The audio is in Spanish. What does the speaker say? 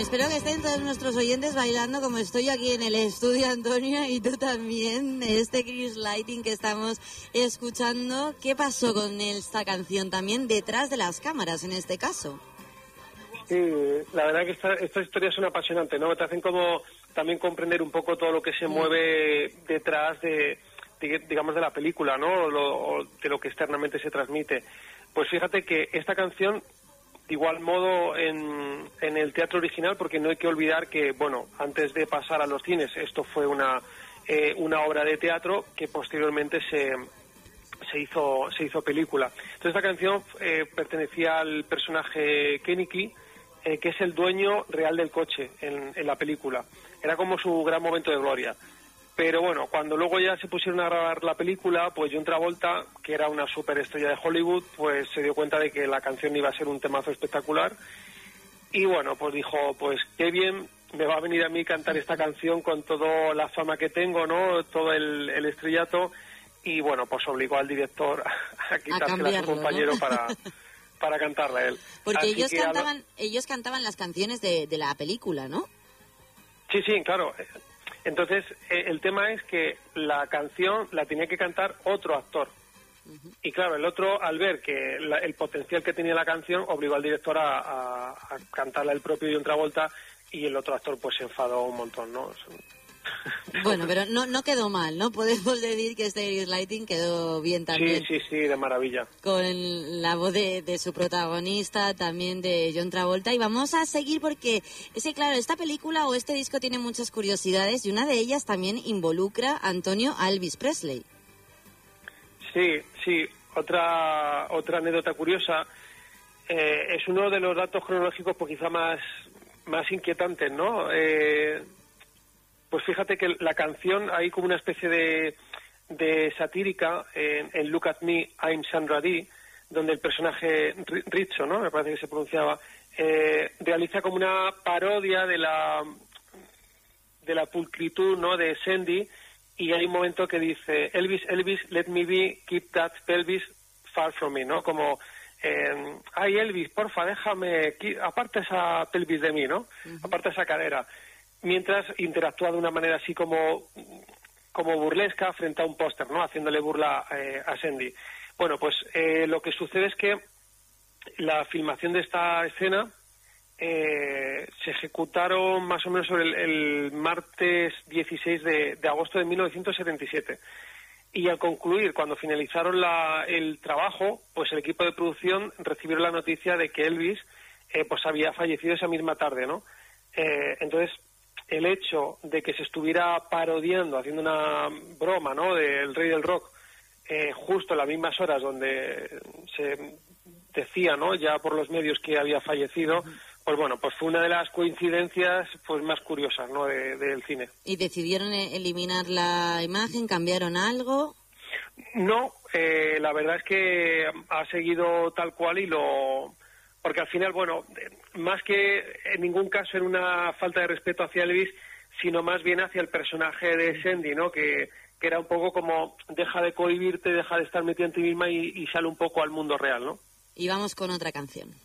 espero que estén todos nuestros oyentes bailando como estoy yo aquí en el estudio, Antonio, y tú también, este Chris Lighting que estamos escuchando. ¿Qué pasó con esta canción también detrás de las cámaras en este caso? Sí, la verdad que estas historias son apasionantes, ¿no? Te hacen como también comprender un poco todo lo que se mueve detrás digamos, de la película, ¿no? De lo que externamente se transmite. Pues fíjate que esta canción, de igual modo en el teatro original, porque no hay que olvidar que, bueno, antes de pasar a los cines, esto fue una obra de teatro que posteriormente se hizo película. Entonces esta canción pertenecía al personaje Kenichi, que es el dueño real del coche en la película. Era como su gran momento de gloria. Pero bueno, cuando luego ya se pusieron a grabar la película, pues John Travolta, que era una superestrella de Hollywood, pues se dio cuenta de que la canción iba a ser un temazo espectacular. Y bueno, pues dijo, pues qué bien me va a venir a mí cantar esta canción con toda la fama que tengo, ¿no? Todo el estrellato. Y bueno, pues obligó al director a quitársela a su compañero, ¿no? para cantarla él. Porque ellos cantaban las canciones de la película, ¿no? Sí, claro. Entonces, el tema es que la canción la tenía que cantar otro actor. Y claro, el otro, al ver que el potencial que tenía la canción, obligó al director a cantarla el propio John Travolta, y el otro actor pues se enfadó un montón, ¿no? Bueno, pero no quedó mal, ¿no? Podemos decir que este Lighting quedó bien también. Sí, de maravilla. Con la voz de su protagonista, también de John Travolta. Y vamos a seguir porque, claro, esta película o este disco tiene muchas curiosidades y una de ellas también involucra, Antonio, a Elvis Presley. Sí, otra anécdota curiosa. Es uno de los datos cronológicos pues quizá más inquietantes, ¿no? Pues fíjate que la canción, hay como una especie de satírica en Look at Me, I'm Sandra Dee, donde el personaje Rizzo, ¿no? Me parece que se pronunciaba, realiza como una parodia de la pulcritud, ¿no? De Sandy, y hay un momento que dice Elvis, let me be, keep that pelvis far from me, ¿no? Como ay Elvis, porfa, déjame, aparta esa pelvis de mí, ¿no? Aparta esa cadera. Mientras interactúa de una manera así como burlesca frente a un póster, ¿no? Haciéndole burla a Sandy. Bueno, pues lo que sucede es que la filmación de esta escena se ejecutaron más o menos sobre el martes 16 de agosto de 1977. Y al concluir, cuando finalizaron el trabajo, pues el equipo de producción recibió la noticia de que Elvis pues había fallecido esa misma tarde, ¿no? Entonces, el hecho de que se estuviera parodiando, haciendo una broma, ¿no? Del rey del rock, justo en las mismas horas donde se decía, ¿no? Ya por los medios que había fallecido, pues bueno, pues fue una de las coincidencias pues más curiosas, ¿no? Del cine. ¿Y decidieron eliminar la imagen? ¿Cambiaron algo? No, la verdad es que ha seguido tal cual porque al final, bueno, más que en ningún caso en una falta de respeto hacia Elvis, sino más bien hacia el personaje de Sandy, ¿no? Que era un poco como deja de cohibirte, deja de estar metido en ti misma y sale un poco al mundo real, ¿no? Y vamos con otra canción.